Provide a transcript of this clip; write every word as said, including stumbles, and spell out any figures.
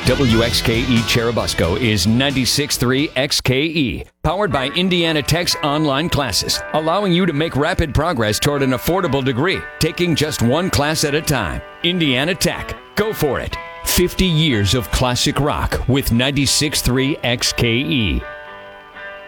W X K E Cherubusco is ninety-six point three X K E, powered by Indiana Tech's online classes, allowing you to make rapid progress toward an affordable degree, taking just one class at a time. Indiana Tech. Go for it. fifty years of classic rock with ninety-six point three X K E.